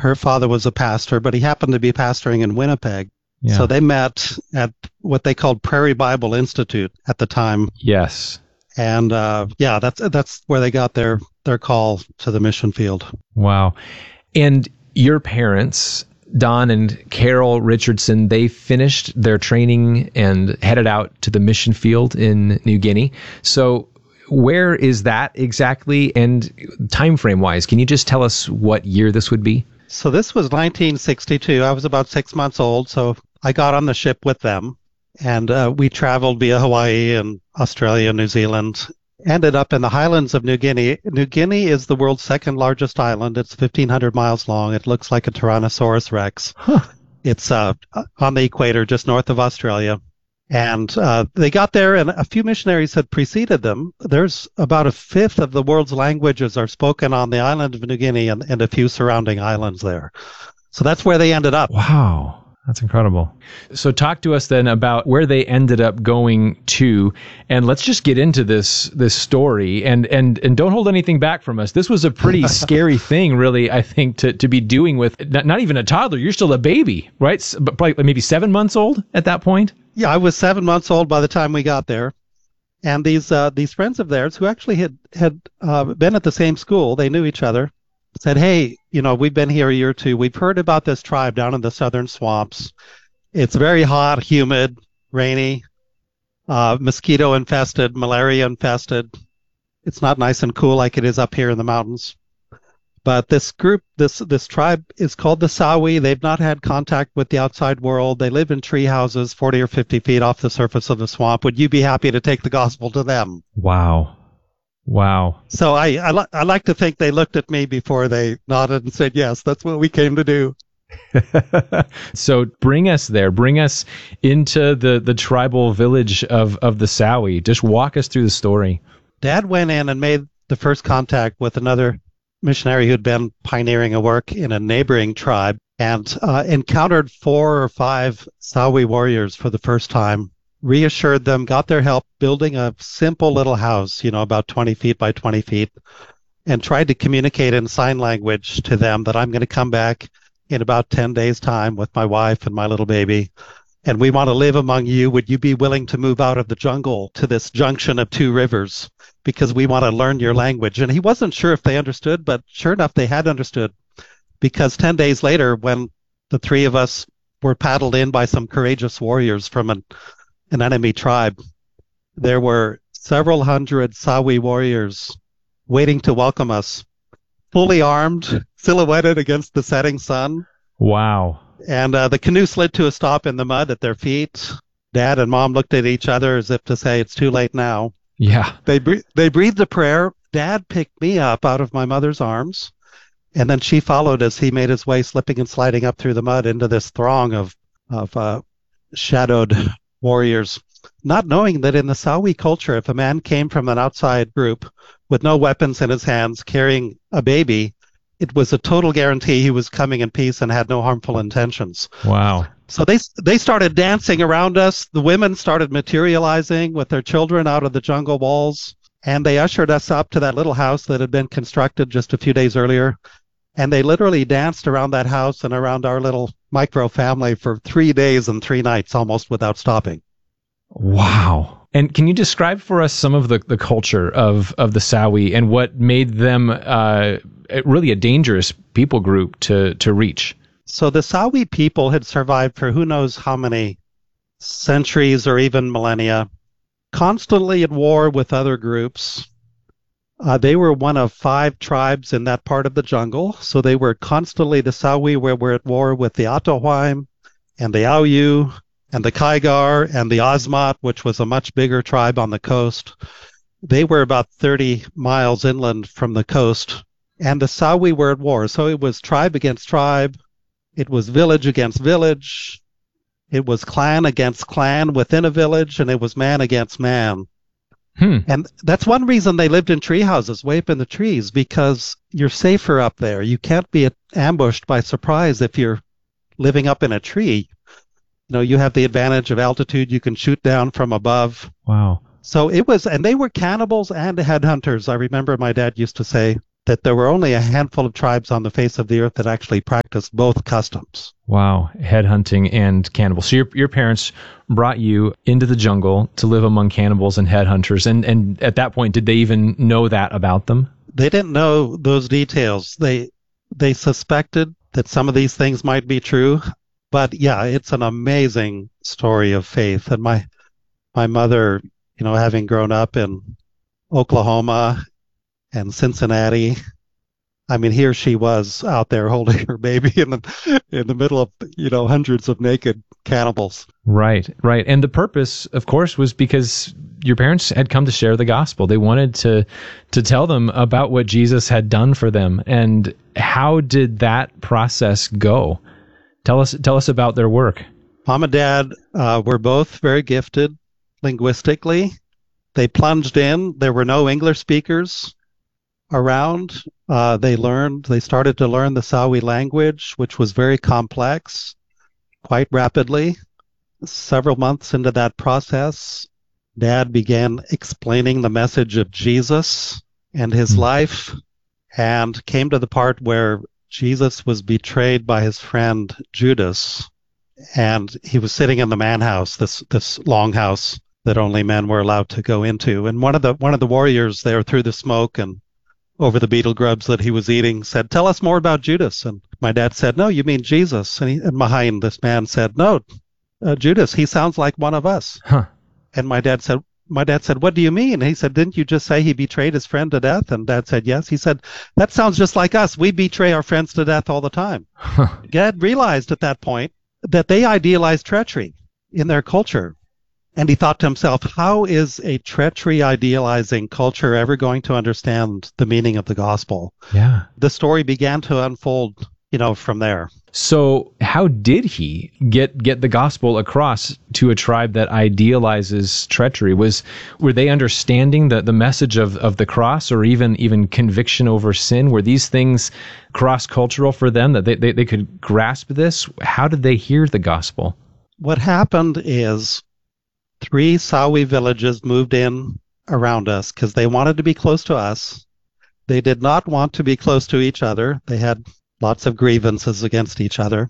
Her father was a pastor, but he happened to be pastoring in Winnipeg. Yeah. So they met at what they called Prairie Bible Institute at the time. Yes. And that's where they got their call to the mission field. Wow. And your parents, Don and Carol Richardson, they finished their training and headed out to the mission field in New Guinea. So where is that exactly? And time frame wise, can you just tell us what year this would be? So this was 1962. I was about 6 months old, so I got on the ship with them, and we traveled via Hawaii and Australia, New Zealand, ended up in the highlands of New Guinea. New Guinea is the world's second largest island. It's 1,500 miles long. It looks like a Tyrannosaurus Rex. Huh. It's on the equator, just north of Australia. And they got there, and a few missionaries had preceded them. There's about a fifth of the world's languages are spoken on the island of New Guinea and a few surrounding islands there. So that's where they ended up. Wow. That's incredible. So talk to us then about where they ended up going to, and let's just get into this story and don't hold anything back from us. This was a pretty scary thing, really, I think, to be doing with not even a toddler. You're still a baby, right? But probably maybe 7 months old at that point. Yeah, I was 7 months old by the time we got there. And these friends of theirs who actually had been at the same school, they knew each other, said, hey, we've been here a year or two. We've heard about this tribe down in the southern swamps. It's very hot, humid, rainy, mosquito infested, malaria infested. It's not nice and cool like it is up here in the mountains. But this group, this tribe is called the Sawi. They've not had contact with the outside world. They live in tree houses 40 or 50 feet off the surface of the swamp. Would you be happy to take the gospel to them? Wow. So I like to think they looked at me before they nodded and said, yes, that's what we came to do. So bring us there. Bring us into the tribal village of the Sawi. Just walk us through the story. Dad went in and made the first contact with another missionary who'd been pioneering a work in a neighboring tribe and encountered 4 or 5 Sawi warriors for the first time. Reassured them, got their help building a simple little house, about 20 feet by 20 feet, and tried to communicate in sign language to them that I'm going to come back in about 10 days' time with my wife and my little baby, and we want to live among you. Would you be willing to move out of the jungle to this junction of 2 rivers? Because we want to learn your language. And he wasn't sure if they understood, but sure enough, they had understood. Because 10 days later, when the 3 of us were paddled in by some courageous warriors from an enemy tribe, there were several hundred Sawi warriors waiting to welcome us, fully armed, silhouetted against the setting sun. Wow. And the canoe slid to a stop in the mud at their feet. Dad and Mom looked at each other as if to say, it's too late now. Yeah. They breathed a prayer. Dad picked me up out of my mother's arms, and then she followed as he made his way slipping and sliding up through the mud into this throng of shadowed warriors, not knowing that in the Sawi culture, if a man came from an outside group with no weapons in his hands, carrying a baby, it was a total guarantee he was coming in peace and had no harmful intentions. Wow. So they started dancing around us. The women started materializing with their children out of the jungle walls, and they ushered us up to that little house that had been constructed just a few days earlier. And they literally danced around that house and around our little micro family for 3 days and 3 nights, almost without stopping. Wow. And can you describe for us some of the culture of the Sawi and what made them really a dangerous people group to reach? So the Sawi people had survived for who knows how many centuries or even millennia, constantly at war with other groups. They were one of 5 tribes in that part of the jungle. So they were constantly, the Sawi were at war with the Atohuime and the Auyu and the Kaigar and the Asmat, which was a much bigger tribe on the coast. They were about 30 miles inland from the coast, and the Sawi were at war. So it was tribe against tribe. It was village against village. It was clan against clan within a village, and it was man against man. And that's one reason they lived in tree houses way up in the trees, because you're safer up there. You can't be ambushed by surprise if you're living up in a tree. You have the advantage of altitude. You can shoot down from above. Wow. So it was, and they were cannibals and headhunters. I remember my dad used to say, that there were only a handful of tribes on the face of the earth that actually practiced both customs. Wow, headhunting and cannibals. So your parents brought you into the jungle to live among cannibals and headhunters, and at that point, did they even know that about them? They didn't know those details. They suspected that some of these things might be true, but yeah, it's an amazing story of faith. And my mother, having grown up in Oklahoma and Cincinnati, I mean, here she was out there holding her baby in the middle of, hundreds of naked cannibals. Right. And the purpose, of course, was because your parents had come to share the gospel. They wanted to tell them about what Jesus had done for them. And how did that process go? Tell us about their work. Mom and Dad were both very gifted linguistically. They plunged in. There were no English speakers around. They started to learn the Sawi language, which was very complex, quite rapidly. Several months into that process, Dad began explaining the message of Jesus and his life, and came to the part where Jesus was betrayed by his friend Judas, and he was sitting in the man house, this longhouse that only men were allowed to go into. And one of the warriors there, through the smoke and over the beetle grubs that he was eating, said, "Tell us more about Judas." And my dad said, "No, you mean Jesus." And behind this man said, "No, Judas, he sounds like one of us." Huh. And my dad said, "What do you mean?" And he said, "Didn't you just say he betrayed his friend to death?" And Dad said, "Yes." He said, "That sounds just like us. We betray our friends to death all the time." Huh. Dad realized at that point that they idealized treachery in their culture. And he thought to himself, how is a treachery idealizing culture ever going to understand the meaning of the gospel? Yeah. The story began to unfold, from there. So how did he get the gospel across to a tribe that idealizes treachery? Were they understanding the message of the cross, or even conviction over sin? Were these things cross-cultural for them, that they could grasp this? How did they hear the gospel? What happened is 3 Sawi villages moved in around us because they wanted to be close to us. They did not want to be close to each other. They had lots of grievances against each other.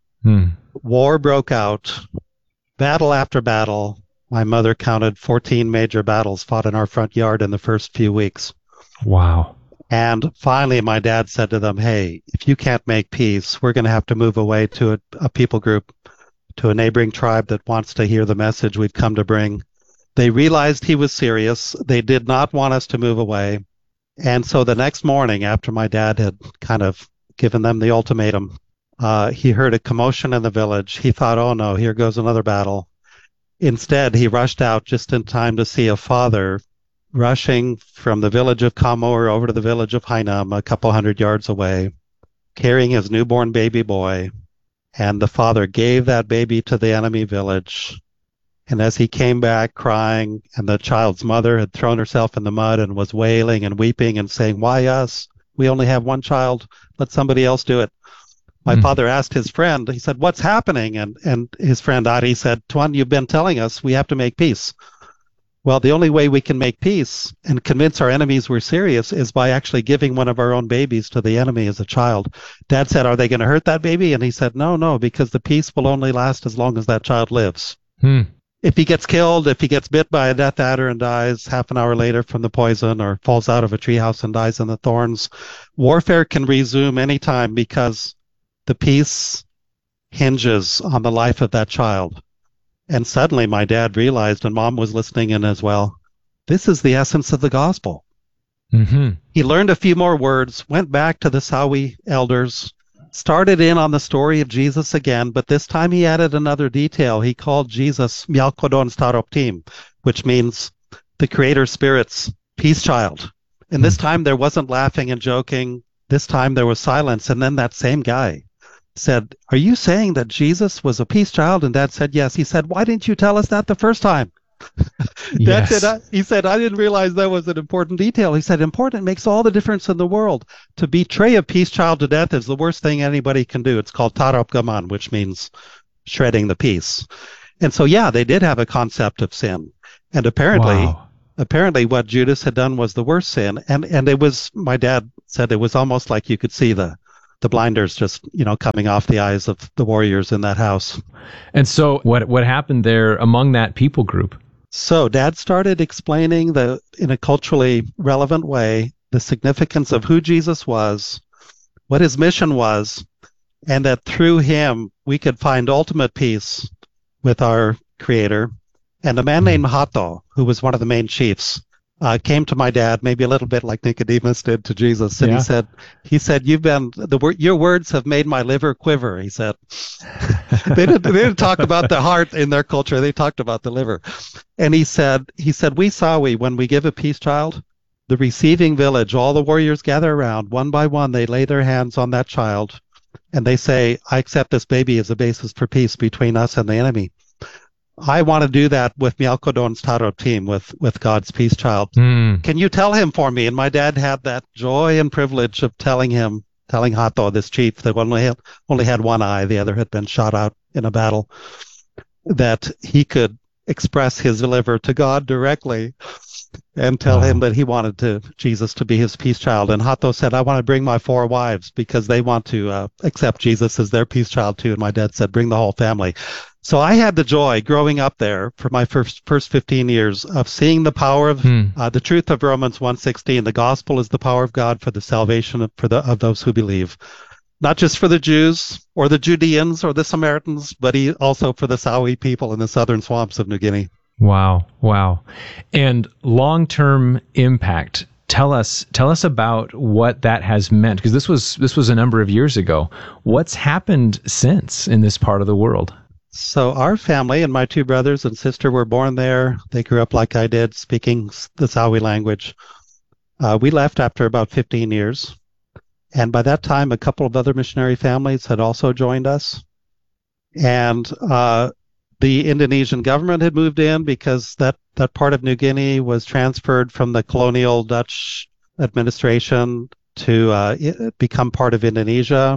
War broke out, battle after battle. My mother counted 14 major battles fought in our front yard in the first few weeks. Wow. And finally, my dad said to them, "Hey, if you can't make peace, we're going to have to move away to a people group, to a neighboring tribe that wants to hear the message we've come to bring." They realized he was serious. They did not want us to move away. And so the next morning, after my dad had kind of given them the ultimatum, he heard a commotion in the village. He thought, "Oh no, here goes another battle." Instead, he rushed out just in time to see a father rushing from the village of Kamor over to the village of Hainam, a couple hundred yards away, carrying his newborn baby boy. And the father gave that baby to the enemy village. And as he came back crying, and the child's mother had thrown herself in the mud and was wailing and weeping and saying, "Why us? We only have one child. Let somebody else do it." My father asked his friend, he said, "What's happening?" And his friend Ari said, "Tuan, you've been telling us we have to make peace." Well, the only way we can make peace and convince our enemies we're serious is by actually giving one of our own babies to the enemy as a child. Dad said, "Are they going to hurt that baby?" And he said, No, because the peace will only last as long as that child lives. If he gets killed, if he gets bit by a death adder and dies half an hour later from the poison, or falls out of a treehouse and dies in the thorns, warfare can resume anytime, because the peace hinges on the life of that child. And suddenly my dad realized, and Mom was listening in as well, this is the essence of the gospel. He learned a few more words, went back to the Sawi elders, started in on the story of Jesus again, but this time he added another detail. He called Jesus Mialkodon Staroptim, which means the Creator Spirit's peace child. And this time there wasn't laughing and joking. This time there was silence. And then that same guy said, "Are you saying that Jesus was a peace child?" And Dad said, "Yes." He said, "Why didn't you tell us that the first time?" Yes. He said, "I didn't realize that was an important detail." He said, "Important makes all the difference in the world. To betray a peace child to death is the worst thing anybody can do." It's called Tarop Gaman, which means shredding the peace. And so, yeah, they did have a concept of sin. And apparently, apparently what Judas had done was the worst sin. And it was, my dad said it was almost like you could see the blinders just, coming off the eyes of the warriors in that house. And so what happened there among that people group? So Dad started explaining in a culturally relevant way, the significance of who Jesus was, what his mission was, and that through him we could find ultimate peace with our Creator. And a man named Hato, who was one of the main chiefs, came to my dad, maybe a little bit like Nicodemus did to Jesus, and he said, your words have made my liver quiver. He said, they didn't talk about the heart in their culture; they talked about the liver. And he said, we when we give a peace child, the receiving village, all the warriors gather around, one by one, they lay their hands on that child, and they say, I accept this baby as a basis for peace between us and the enemy. I want to do that with Mealcodon's Tarot team, with God's peace child. Can you tell him for me? And my dad had that joy and privilege of telling Hato, this chief that only had one eye, the other had been shot out in a battle, that he could express his liver to God directly and tell him that he wanted Jesus to be his peace child. And Hato said, I want to bring my 4 wives because they want to accept Jesus as their peace child too. And my dad said, bring the whole family. So I had the joy growing up there for my first 15 years of seeing the power of the truth of Romans 1:16. The gospel is the power of God for the salvation of those who believe. Not just for the Jews or the Judeans or the Samaritans, but also for the Sawi people in the southern swamps of New Guinea. Wow. And long-term impact. Tell us about what that has meant, because this was a number of years ago. What's happened since in this part of the world? So our family and my 2 brothers and sister were born there. They grew up like I did, speaking the Sawi language. We left after about 15 years. And by that time, a couple of other missionary families had also joined us. And the Indonesian government had moved in because that part of New Guinea was transferred from the colonial Dutch administration to become part of Indonesia.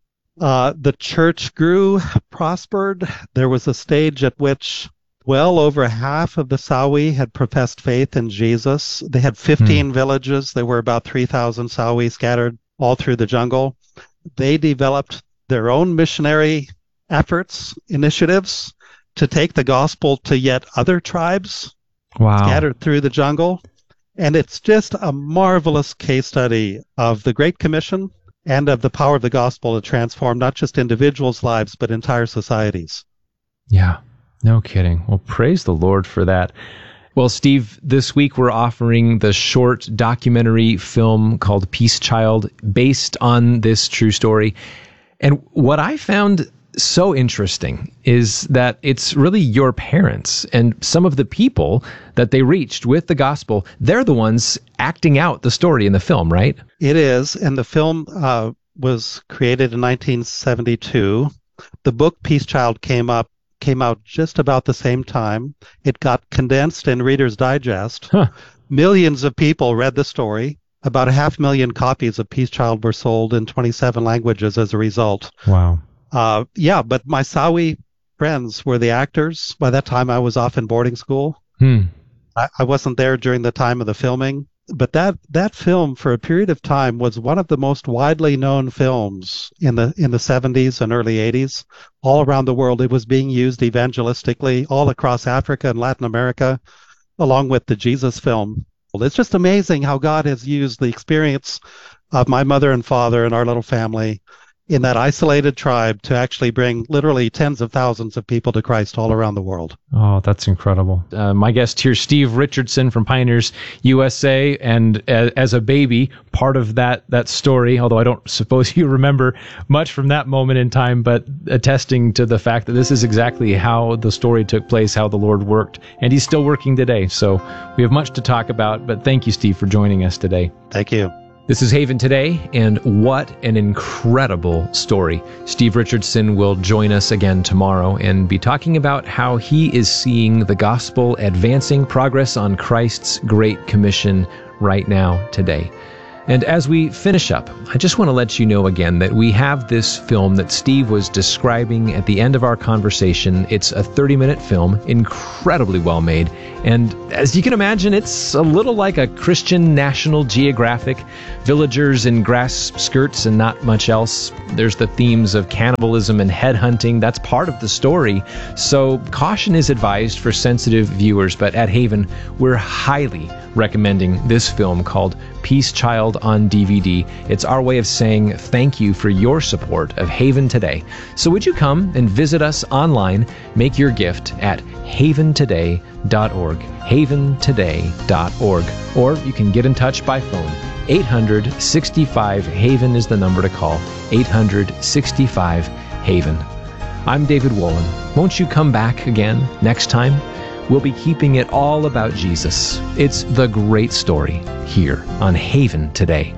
The church grew, prospered. There was a stage at which well over half of the Sawi had professed faith in Jesus. They had 15 villages. There were about 3,000 Sawi scattered all through the jungle. They developed their own missionary initiatives to take the gospel to yet other tribes scattered through the jungle. And it's just a marvelous case study of the Great Commission and of the power of the gospel to transform not just individuals' lives, but entire societies. Yeah, no kidding. Well, praise the Lord for that. Well, Steve, this week we're offering the short documentary film called Peace Child, based on this true story. And what I found so interesting is that it's really your parents and some of the people that they reached with the gospel. They're the ones acting out the story in the film, right? It is. And the film was created in 1972. The book Peace Child came out just about the same time. It got condensed in Reader's Digest. Millions of people read the story. About 500,000 copies of Peace Child were sold in 27 languages as a result. Wow. But my Sawi friends were the actors. By that time, I was off in boarding school. I wasn't there during the time of the filming. But that film, for a period of time, was one of the most widely known films in the 70s and early 80s. All around the world, it was being used evangelistically all across Africa and Latin America, along with the Jesus film. It's just amazing how God has used the experience of my mother and father and our little family in that isolated tribe to actually bring literally tens of thousands of people to Christ all around the world. Oh, that's incredible. My guest here, Steve Richardson from Pioneers USA, and as a baby, part of that story, although I don't suppose you remember much from that moment in time, but attesting to the fact that this is exactly how the story took place, how the Lord worked, and He's still working today. So we have much to talk about, but thank you, Steve, for joining us today. Thank you. This is Haven Today, and what an incredible story. Steve Richardson will join us again tomorrow and be talking about how he is seeing the gospel advancing progress on Christ's Great Commission right now, today. And as we finish up, I just want to let you know again that we have this film that Steve was describing at the end of our conversation. It's a 30-minute film, incredibly well made. And as you can imagine, it's a little like a Christian National Geographic. Villagers in grass skirts and not much else. There's the themes of cannibalism and headhunting. That's part of the story. So caution is advised for sensitive viewers, but at Haven, we're highly recommending this film called Peace Child on DVD. It's our way of saying thank you for your support of Haven Today. So would you come and visit us online, make your gift at haventoday.org, haventoday.org, or you can get in touch by phone. 800-65-HAVEN is the number to call, 800-65-HAVEN. I'm David Wolin. Won't you come back again next time? We'll be keeping it all about Jesus. It's the great story here on Haven Today.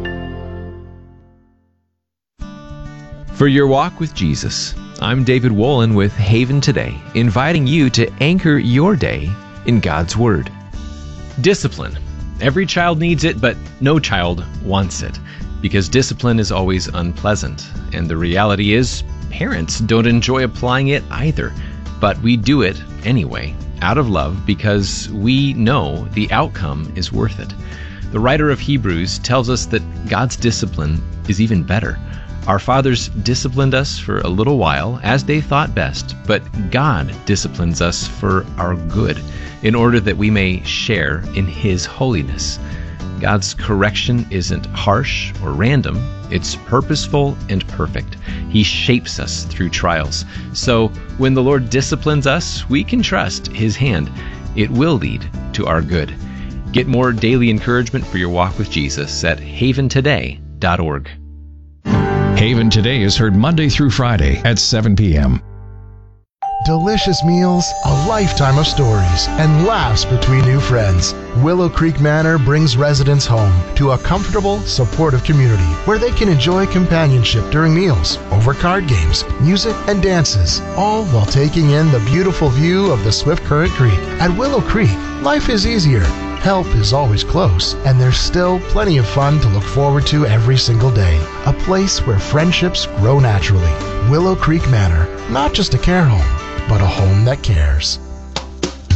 For your walk with Jesus, I'm David Wolin with Haven Today, inviting you to anchor your day in God's Word. Discipline. Every child needs it, but no child wants it, because discipline is always unpleasant. And the reality is, parents don't enjoy applying it either, but we do it anyway, out of love, because we know the outcome is worth it. The writer of Hebrews tells us that God's discipline is even better. Our fathers disciplined us for a little while as they thought best, but God disciplines us for our good, in order that we may share in His holiness. God's correction isn't harsh or random. It's purposeful and perfect. He shapes us through trials. So when the Lord disciplines us, we can trust His hand. It will lead to our good. Get more daily encouragement for your walk with Jesus at haventoday.org. Haven Today is heard Monday through Friday at 7 p.m. Delicious meals, a lifetime of stories, and laughs between new friends. Willow Creek Manor brings residents home to a comfortable, supportive community where they can enjoy companionship during meals, over card games, music, and dances, all while taking in the beautiful view of the Swift Current Creek. At Willow Creek, life is easier. Help is always close, and there's still plenty of fun to look forward to every single day. A place where friendships grow naturally. Willow Creek Manor, not just a care home, but a home that cares.